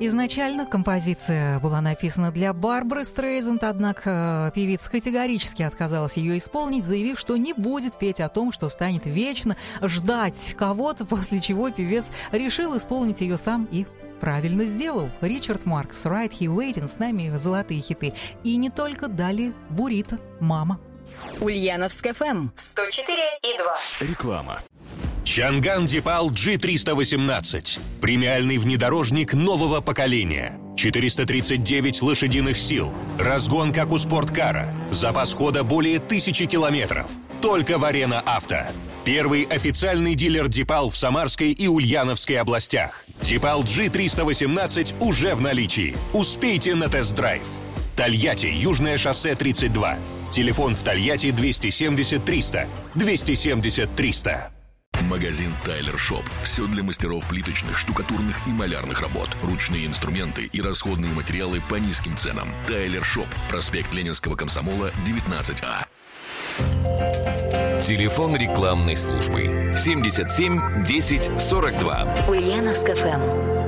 Изначально композиция была написана для Барбары Стрейзанд, однако певица категорически отказалась ее исполнить, заявив, что не будет петь о том, что станет вечно ждать кого-то, после чего певец решил исполнить ее сам и правильно сделал. Ричард Маркс, Right Here Waiting, с нами золотые хиты. И не только, далее Бурито, Мама. Ульяновск ФМ 104,2. Реклама. Чанган Дипал G318. Премиальный внедорожник нового поколения. 439 лошадиных сил. Разгон, как у спорткара. Запас хода более 1000 километров. Только в Арена Авто. Первый официальный дилер Дипал в Самарской и Ульяновской областях. Дипал G318 уже в наличии. Успейте на тест-драйв. Тольятти, Южное шоссе 32. Телефон в Тольятти 270 300. 270 300. Магазин Тайлер Шоп. Все для мастеров плиточных, штукатурных и малярных работ. Ручные инструменты и расходные материалы по низким ценам. Тайлер Шоп. Проспект Ленинского комсомола, 19А. Телефон рекламной службы 77 10 42. Ульяновск ФМ.